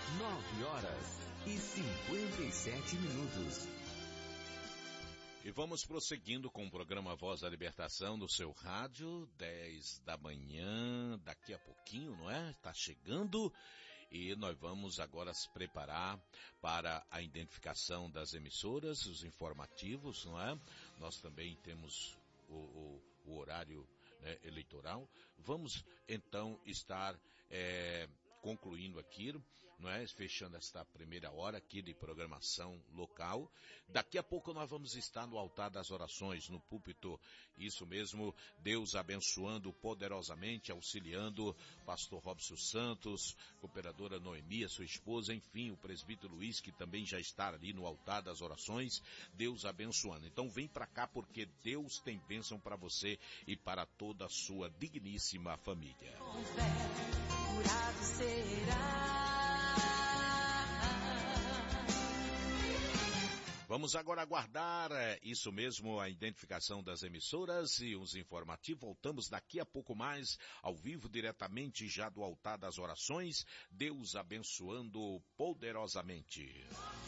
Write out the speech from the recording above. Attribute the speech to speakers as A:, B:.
A: 9h57.
B: E vamos prosseguindo com o programa Voz da Libertação no seu rádio, 10 da manhã, daqui a pouquinho, não é? Está chegando e nós vamos agora se preparar para a identificação das emissoras, os informativos, não é? Nós também temos o horário, né, eleitoral. Vamos então estar concluindo aqui, não é? Fechando esta primeira hora aqui de programação local. Daqui a pouco nós vamos estar no altar das orações, no púlpito. Isso mesmo, Deus abençoando poderosamente, auxiliando pastor Robson Santos, cooperadora Noemi, sua esposa, enfim, o presbítero Luiz, que também já está ali no altar das orações. Deus abençoando. Então vem para cá, porque Deus tem bênção para você e para toda a sua digníssima família. Curado será. Vamos agora aguardar, isso mesmo, a identificação das emissoras e os informativos. Voltamos daqui a pouco mais, ao vivo, diretamente já do altar das orações. Deus abençoando poderosamente.